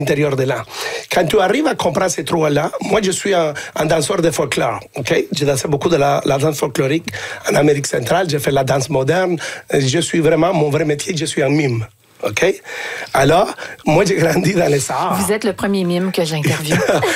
l'intérieur de là. Quand tu arrives à comprendre ces trois-là, moi je suis un danseur de folklore, ok? J'ai dansé beaucoup de la danse folklorique en Amérique centrale, j'ai fait la danse moderne, je suis vraiment, mon vrai métier, je suis un mime. OK? Alors, moi, j'ai grandi dans les Sahara. Vous êtes le premier mime que j'interviewe.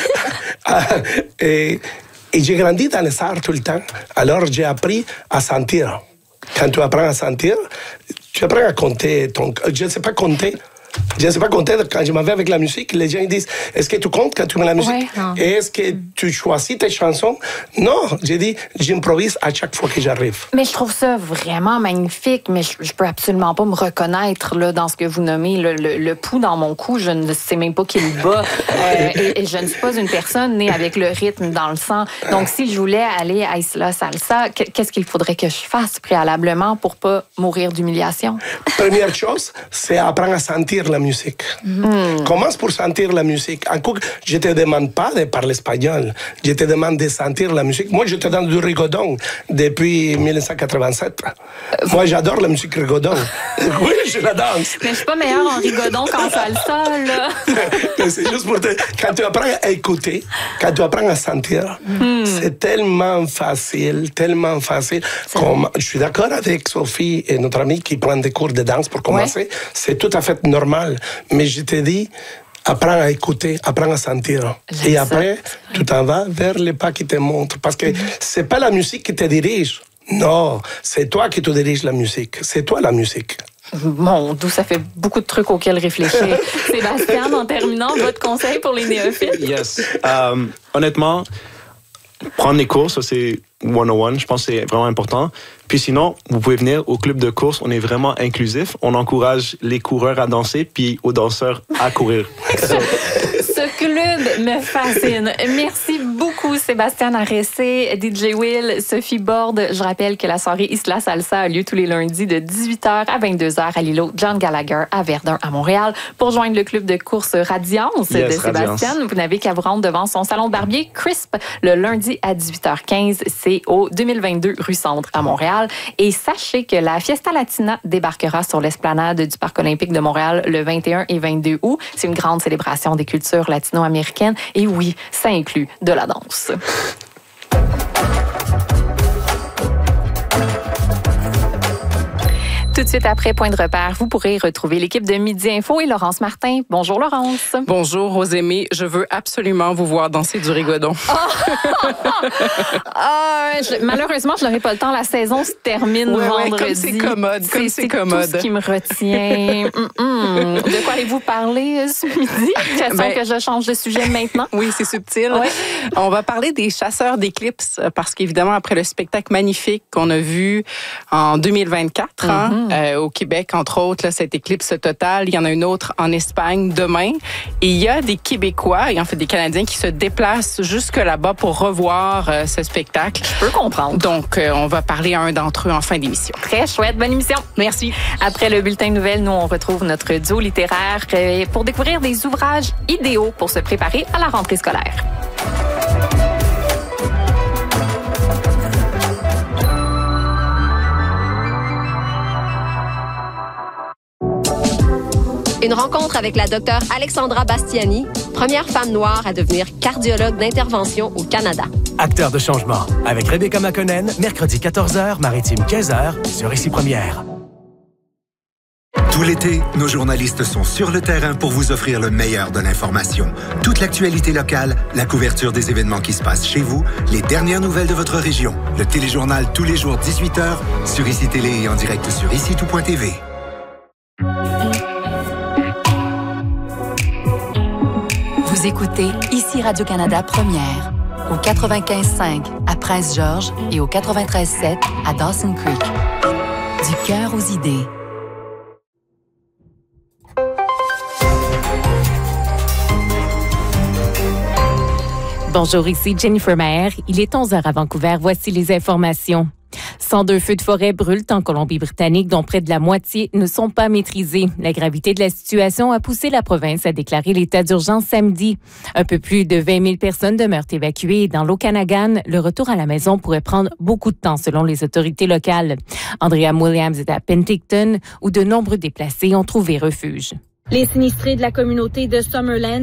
et j'ai grandi dans les Sahara tout le temps. Alors, j'ai appris à sentir. Quand tu apprends à sentir, tu apprends à compter. Je ne sais pas compter. Je ne sais pas compter. Quand je m'en vais avec la musique, les gens ils disent, est-ce que tu comptes quand tu mets la musique? Ouais, est-ce que tu choisis tes chansons? Non, j'ai dit, j'improvise à chaque fois que j'arrive. Mais je trouve ça vraiment magnifique, mais je peux absolument pas me reconnaître là, dans ce que vous nommez le pouls dans mon cou. Je ne sais même pas qui le bat. Et je ne suis pas une personne née avec le rythme dans le sang. Donc, si je voulais aller à Isla Salsa, qu'est-ce qu'il faudrait que je fasse préalablement pour pas mourir d'humiliation? Première chose, c'est apprendre à sentir la musique. Commence pour sentir la musique. En coup, je te demande pas de parler espagnol. Je te demande de sentir la musique. Moi, je te donne du rigodon depuis 1987. Moi, j'adore la musique rigodon. Oui, je la danse. Mais je suis pas meilleure en rigodon qu'en salsa, là. C'est juste pour te... Quand tu apprends à écouter, quand tu apprends à sentir, c'est tellement facile, tellement facile. Comme, je suis d'accord avec Sophie et notre amie qui prennent des cours de danse pour commencer. Ouais. C'est tout à fait normal. Mais je te dis, apprends à écouter, apprends à sentir. Et après, tu t'en vas vers les pas qui te montrent. Parce que c'est pas la musique qui te dirige. Non, c'est toi qui te diriges la musique. C'est toi la musique. Bon, d'où ça fait beaucoup de trucs auxquels réfléchir. Sébastien, en terminant, votre conseil pour les néophytes? Yes. Honnêtement, prendre les cours, ça c'est 101, je pense que c'est vraiment important. Puis sinon, vous pouvez venir au club de course, on est vraiment inclusif. On encourage les coureurs à danser, puis aux danseurs à courir. Ce club me fascine. Merci beaucoup, Sébastien Arressé, DJ Will, Sophie Borde. Je rappelle que la soirée Isla Salsa a lieu tous les lundis de 18h à 22h à l'îlot John Gallagher à Verdun, à Montréal. Pour joindre le club de course Radiance de Sébastien, vous n'avez qu'à vous rendre devant son salon de barbier Crisp le lundi à 18h15. C'est au 2022 rue Centre à Montréal. Et sachez que la Fiesta Latina débarquera sur l'esplanade du Parc olympique de Montréal le 21 et 22 août. C'est une grande célébration des cultures latino-américaines. Et oui, ça inclut de la danse. Tout de suite après Point de repère, vous pourrez retrouver l'équipe de Midi Info et Laurence Martin. Bonjour Laurence. Bonjour Rosémie, je veux absolument vous voir danser du rigodon. Malheureusement, je n'aurai pas le temps. La saison se termine vendredi. Comme c'est commode, c'est tout ce qui me retient. De quoi allez-vous parler ce midi? Question que je change de sujet maintenant. Oui, c'est subtil. Ouais. On va parler des chasseurs d'éclipses parce qu'évidemment, après le spectacle magnifique qu'on a vu en 2024, au Québec, entre autres, là, cette éclipse totale. Il y en a une autre en Espagne demain. Et il y a des Québécois et en fait des Canadiens qui se déplacent jusque là-bas pour revoir ce spectacle. Je peux comprendre. Donc, on va parler à un d'entre eux en fin d'émission. Très chouette. Bonne émission. Merci. Après le bulletin de nouvelles, nous, on retrouve notre duo littéraire pour découvrir des ouvrages idéaux pour se préparer à la rentrée scolaire. Une rencontre avec la docteure Alexandra Bastiani, première femme noire à devenir cardiologue d'intervention au Canada. Acteur de changement, avec Rebecca McConnell, mercredi 14h, maritime 15h, sur Ici Première. Tout l'été, nos journalistes sont sur le terrain pour vous offrir le meilleur de l'information. Toute l'actualité locale, la couverture des événements qui se passent chez vous, les dernières nouvelles de votre région. Le téléjournal tous les jours 18h, sur Ici Télé et en direct sur ICITout.tv. Vous écoutez Ici Radio-Canada Première, au 95.5 à Prince-Georges et au 93.7 à Dawson Creek. Du cœur aux idées. Bonjour, ici Jennifer Maher. Il est 11h à Vancouver. Voici les informations. 102 feux de forêt brûlent en Colombie-Britannique, dont près de la moitié ne sont pas maîtrisés. La gravité de la situation a poussé la province à déclarer l'état d'urgence samedi. Un peu plus de 20 000 personnes demeurent évacuées. Dans l'Okanagan, le retour à la maison pourrait prendre beaucoup de temps, selon les autorités locales. Andrea Williams est à Penticton, où de nombreux déplacés ont trouvé refuge. Les sinistrés de la communauté de Summerland